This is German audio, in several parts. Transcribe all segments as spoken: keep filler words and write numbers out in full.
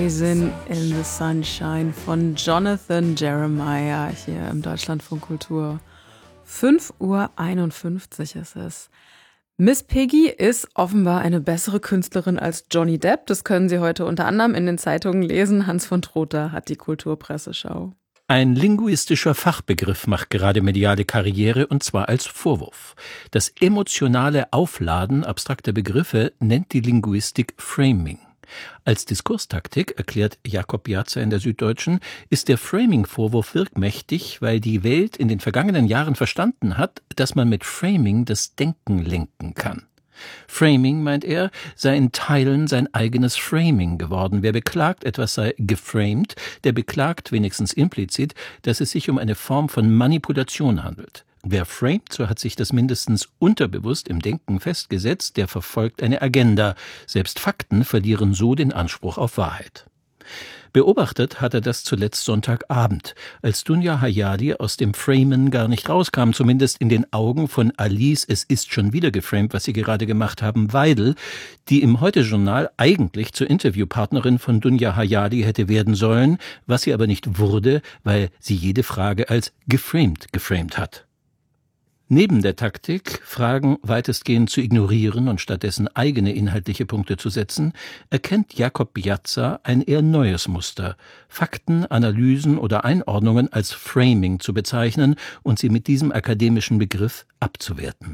Raisin in the Sunshine von Jonathan Jeremiah hier im Deutschlandfunk Kultur. fünf Uhr einundfünfzig ist es. Miss Piggy ist offenbar eine bessere Künstlerin als Johnny Depp. Das können Sie heute unter anderem in den Zeitungen lesen. Hans von Trotha hat die Kulturpresseschau. Ein linguistischer Fachbegriff macht gerade mediale Karriere, und zwar als Vorwurf. Das emotionale Aufladen abstrakter Begriffe nennt die Linguistik Framing. Als Diskurstaktik, erklärt Jakob Piazza in der Süddeutschen, ist der Framing-Vorwurf wirkmächtig, weil die Welt in den vergangenen Jahren verstanden hat, dass man mit Framing das Denken lenken kann. Framing, meint er, sei in Teilen sein eigenes Framing geworden. Wer beklagt, etwas sei geframed, der beklagt wenigstens implizit, dass es sich um eine Form von Manipulation handelt. Wer framet, so hat sich das mindestens unterbewusst im Denken festgesetzt, der verfolgt eine Agenda. Selbst Fakten verlieren so den Anspruch auf Wahrheit. Beobachtet hat er das zuletzt Sonntagabend, als Dunja Hayali aus dem Framen gar nicht rauskam, zumindest in den Augen von Alice, es ist schon wieder geframed, was sie gerade gemacht haben, Weidel, die im Heute-Journal eigentlich zur Interviewpartnerin von Dunja Hayali hätte werden sollen, was sie aber nicht wurde, weil sie jede Frage als geframed geframed hat. Neben der Taktik, Fragen weitestgehend zu ignorieren und stattdessen eigene inhaltliche Punkte zu setzen, erkennt Jakob Piazza ein eher neues Muster, Fakten, Analysen oder Einordnungen als Framing zu bezeichnen und sie mit diesem akademischen Begriff abzuwerten.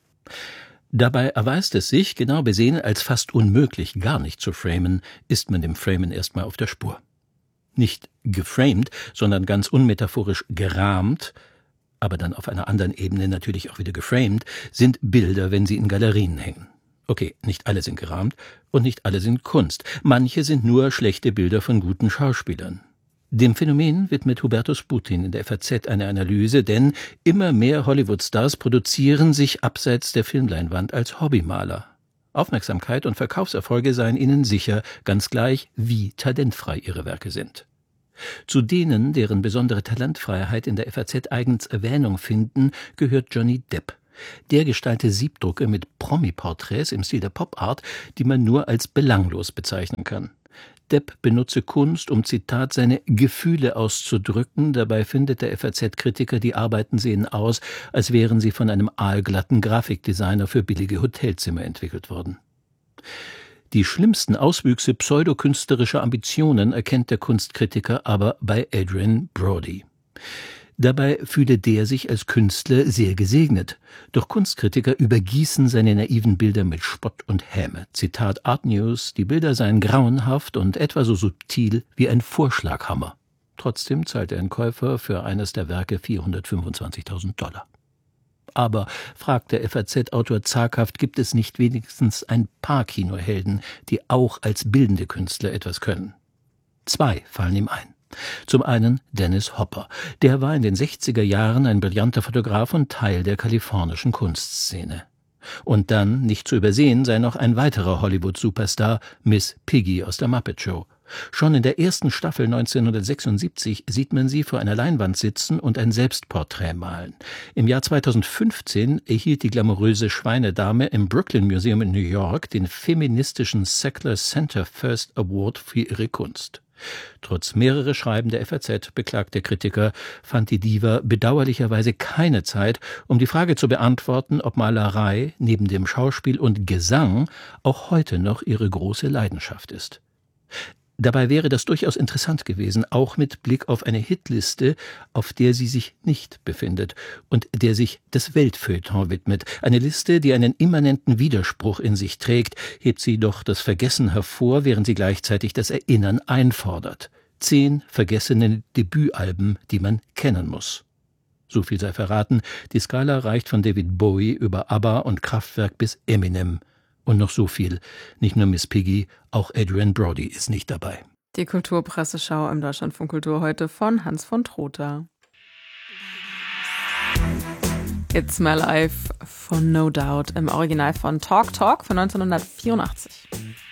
Dabei erweist es sich, genau besehen, als fast unmöglich, gar nicht zu framen, ist man dem Framen erstmal auf der Spur. Nicht geframed, sondern ganz unmetaphorisch gerahmt, aber dann auf einer anderen Ebene natürlich auch wieder geframed, sind Bilder, wenn sie in Galerien hängen. Okay, nicht alle sind gerahmt und nicht alle sind Kunst. Manche sind nur schlechte Bilder von guten Schauspielern. Dem Phänomen widmet Hubertus Putin in der F A Z eine Analyse, denn immer mehr Hollywood-Stars produzieren sich abseits der Filmleinwand als Hobbymaler. Aufmerksamkeit und Verkaufserfolge seien ihnen sicher, ganz gleich, wie talentfrei ihre Werke sind. Zu denen, deren besondere Talentfreiheit in der F A Z eigens Erwähnung finden, gehört Johnny Depp. Der gestalte Siebdrucke mit Promi-Porträts im Stil der Pop-Art, die man nur als belanglos bezeichnen kann. Depp benutze Kunst, um, Zitat, seine Gefühle auszudrücken. Dabei findet der F A Z-Kritiker, die Arbeiten sehen aus, als wären sie von einem aalglatten Grafikdesigner für billige Hotelzimmer entwickelt worden. Die schlimmsten Auswüchse pseudokünstlerischer Ambitionen erkennt der Kunstkritiker aber bei Adrien Brody. Dabei fühle der sich als Künstler sehr gesegnet. Doch Kunstkritiker übergießen seine naiven Bilder mit Spott und Häme. Zitat Art News, die Bilder seien grauenhaft und etwa so subtil wie ein Vorschlaghammer. Trotzdem zahlte ein Käufer für eines der Werke vierhundertfünfundzwanzigtausend Dollar. Aber, fragt der F A Z-Autor zaghaft, gibt es nicht wenigstens ein paar Kinohelden, die auch als bildende Künstler etwas können? Zwei fallen ihm ein. Zum einen Dennis Hopper. Der war in den sechziger Jahren ein brillanter Fotograf und Teil der kalifornischen Kunstszene. Und dann, nicht zu übersehen, sei noch ein weiterer Hollywood-Superstar, Miss Piggy aus der Muppet Show. Schon in der ersten Staffel neunzehnhundertsechsundsiebzig sieht man sie vor einer Leinwand sitzen und ein Selbstporträt malen. Im Jahr zweitausendfünfzehn erhielt die glamouröse Schweinedame im Brooklyn Museum in New York den feministischen Sackler Center First Award für ihre Kunst. Trotz mehrerer Schreiben der F A Z, beklagt der Kritiker, fand die Diva bedauerlicherweise keine Zeit, um die Frage zu beantworten, ob Malerei neben dem Schauspiel und Gesang auch heute noch ihre große Leidenschaft ist. Dabei wäre das durchaus interessant gewesen, auch mit Blick auf eine Hitliste, auf der sie sich nicht befindet und der sich das Weltfeuilleton widmet. Eine Liste, die einen immanenten Widerspruch in sich trägt, hebt sie doch das Vergessen hervor, während sie gleichzeitig das Erinnern einfordert. Zehn vergessene Debütalben, die man kennen muss. So viel sei verraten, die Skala reicht von David Bowie über ABBA und Kraftwerk bis Eminem. Und noch so viel. Nicht nur Miss Piggy, auch Adrien Brody ist nicht dabei. Die Kulturpresseschau im Deutschlandfunk Kultur heute von Hans von Trotha. It's My Life von No Doubt im Original von Talk Talk von neunzehnhundertvierundachtzig.